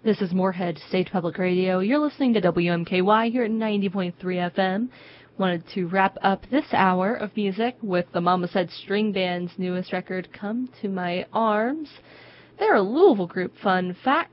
This is Moorhead State Public Radio. You're listening to WMKY here at 90.3 FM. Wanted to wrap up this hour of music with the Mama Said String Band's newest record, Come to My Arms. They're a Louisville group, fun fact.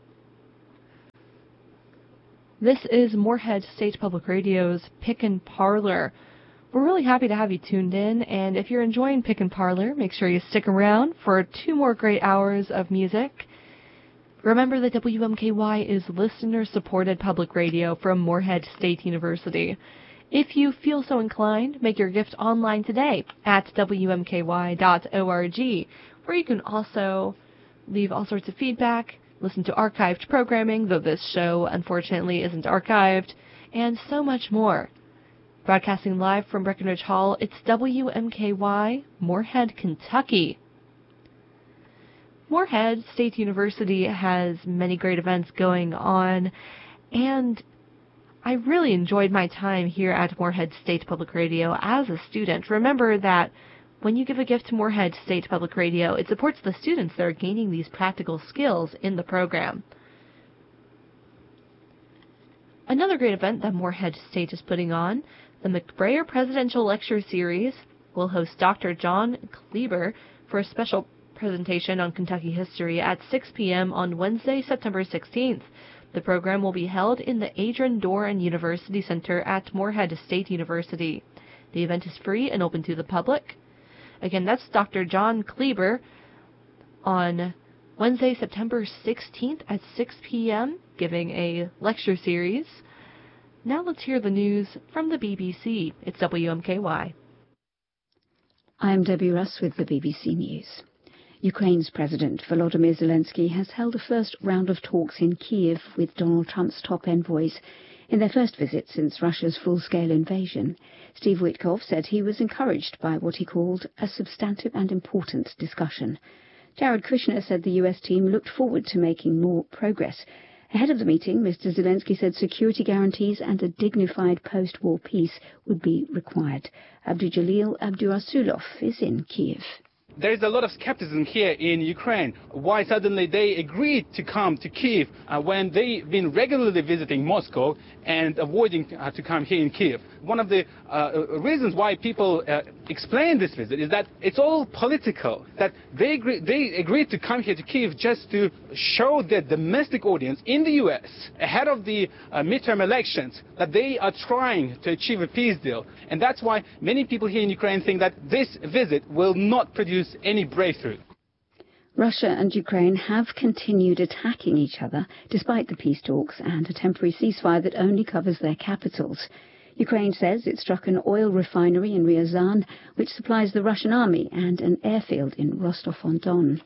This is Moorhead State Public Radio's Pick and Parlor. We're really happy to have you tuned in, and if you're enjoying Pick and Parlor, make sure you stick around for 2 more great hours of music. Remember that WMKY is listener-supported public radio from Moorhead State University. If you feel so inclined, make your gift online today at WMKY.org, where you can also leave all sorts of feedback, listen to archived programming, though this show unfortunately isn't archived, and so much more. Broadcasting live from Breckenridge Hall, it's WMKY, Moorhead, Kentucky. Moorhead State University has many great events going on, and I really enjoyed my time here at Moorhead State Public Radio as a student. Remember that when you give a gift to Moorhead State Public Radio, it supports the students that are gaining these practical skills in the program. Another great event that Moorhead State is putting on, the McBrayer Presidential Lecture Series, will host Dr. John Kleber for a special presentation on Kentucky history at 6 p.m. on Wednesday, September 16th. The program will be held in the Adrian Doran University Center at Moorhead State University. The event is free and open to the public. Again, that's Dr. John Kleber on Wednesday, September 16th at 6 p.m., giving a lecture series. Now let's hear the news from the BBC. It's WMKY. I'm Debbie Russ with the BBC News. Ukraine's President Volodymyr Zelensky has held a first round of talks in Kyiv with Donald Trump's top envoys in their first visit since Russia's full-scale invasion. Steve Witkoff said he was encouraged by what he called a substantive and important discussion. Jared Kushner said the US team looked forward to making more progress. Ahead of the meeting, Mr. Zelensky said security guarantees and a dignified post-war peace would be required. Abdujalil Abdurasulov is in Kyiv. There is a lot of skepticism here in Ukraine. Why suddenly they agreed to come to Kyiv when they've been regularly visiting Moscow and avoiding to come here in Kyiv? One of the reasons why people explain this visit is that it's all political, that they agreed to come here to Kyiv just to show their domestic audience in the US ahead of the midterm elections that they are trying to achieve a peace deal. And that's why many people here in Ukraine think that this visit will not produce any breakthrough. Russia and Ukraine have continued attacking each other despite the peace talks and a temporary ceasefire that only covers their capitals. Ukraine says it struck an oil refinery in Ryazan, which supplies the Russian army, and an airfield in Rostov-on-Don.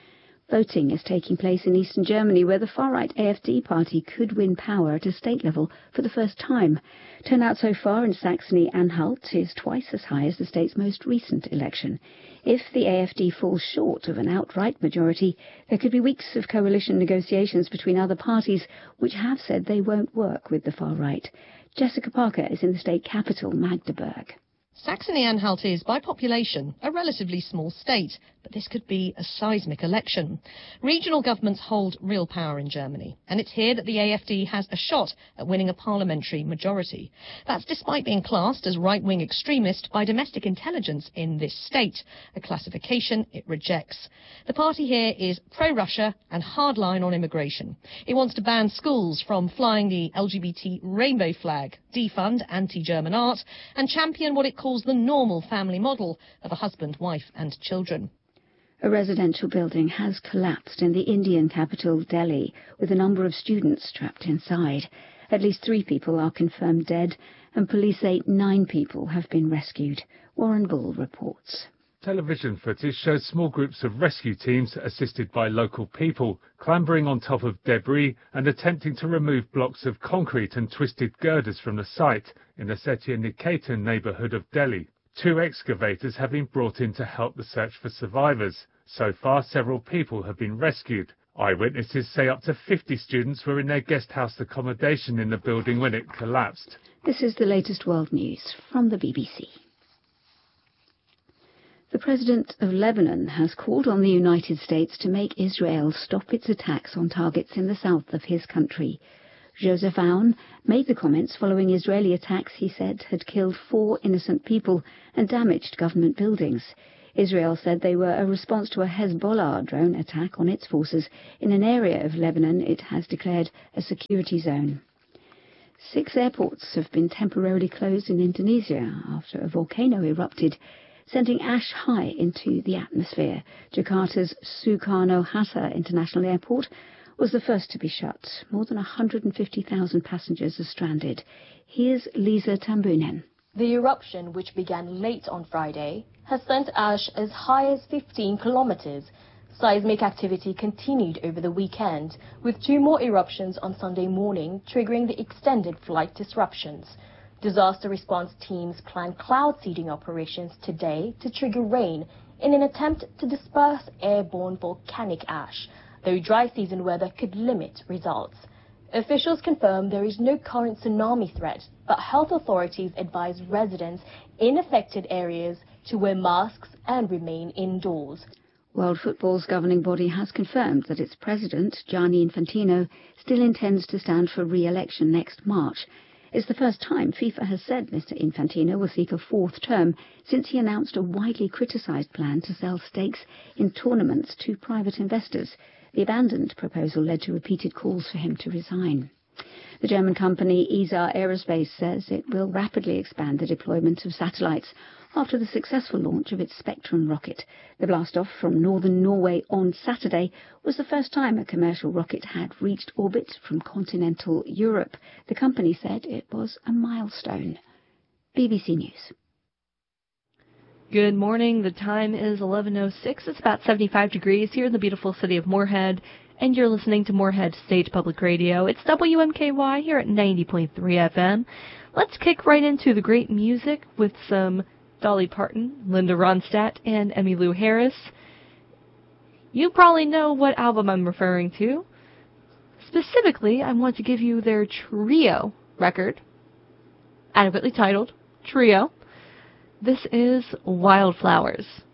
Voting is taking place in eastern Germany, where the far-right AfD party could win power at a state level for the first time. Turnout so far in Saxony-Anhalt is twice as high as the state's most recent election. If the AfD falls short of an outright majority, there could be weeks of coalition negotiations between other parties, which have said they won't work with the far-right. Jessica Parker is in the state capital, Magdeburg. Saxony-Anhalt is, by population, a relatively small state, but this could be a seismic election. Regional governments hold real power in Germany, and it's here that the AfD has a shot at winning a parliamentary majority. That's despite being classed as right-wing extremist by domestic intelligence in this state, a classification it rejects. The party here is pro-Russia and hardline on immigration. It wants to ban schools from flying the LGBT rainbow flag, defund anti-German art, and champion what it calls the normal family model of a husband, wife and children. A residential building has collapsed in the Indian capital, Delhi, with a number of students trapped inside. At least 3 people are confirmed dead, and police say 9 people have been rescued. Warren Bull reports. Television footage shows small groups of rescue teams, assisted by local people, clambering on top of debris and attempting to remove blocks of concrete and twisted girders from the site in the Satya Niketan neighbourhood of Delhi. 2 excavators have been brought in to help the search for survivors. So far, several people have been rescued. Eyewitnesses say up to 50 students were in their guest house accommodation in the building when it collapsed. This is the latest world news from the BBC. The president of Lebanon has called on the United States to make Israel stop its attacks on targets in the south of his country. Joseph Aoun made the comments following Israeli attacks he said had killed 4 innocent people and damaged government buildings. Israel said they were a response to a Hezbollah drone attack on its forces in an area of Lebanon it has declared a security zone. 6 airports have been temporarily closed in Indonesia after a volcano erupted, sending ash high into the atmosphere. Jakarta's Soekarno-Hatta International Airport was the first to be shut. More than 150,000 passengers are stranded. Here's Lisa Tambunen. The eruption, which began late on Friday, has sent ash as high as 15 kilometers. Seismic activity continued over the weekend, with 2 more eruptions on Sunday morning, triggering the extended flight disruptions. Disaster response teams plan cloud seeding operations today to trigger rain in an attempt to disperse airborne volcanic ash, though dry season weather could limit results. Officials confirm there is no current tsunami threat, but health authorities advise residents in affected areas to wear masks and remain indoors. World Football's governing body has confirmed that its president, Gianni Infantino, still intends to stand for re-election next March. It's the first time FIFA has said Mr. Infantino will seek a 4th term since he announced a widely criticised plan to sell stakes in tournaments to private investors. The abandoned proposal led to repeated calls for him to resign. The German company ESA Aerospace says it will rapidly expand the deployment of satellites after the successful launch of its Spectrum rocket. The blast-off from northern Norway on Saturday was the first time a commercial rocket had reached orbit from continental Europe. The company said it was a milestone. BBC News. Good morning. The time is 11:06. It's about 75 degrees here in the beautiful city of Moorhead, and you're listening to Moorhead State Public Radio. It's WMKY here at 90.3 FM. Let's kick right into the great music with some Dolly Parton, Linda Ronstadt, and Emmylou Harris. You probably know what album I'm referring to. Specifically, I want to give you their Trio record, adequately titled Trio. This is Wildflowers.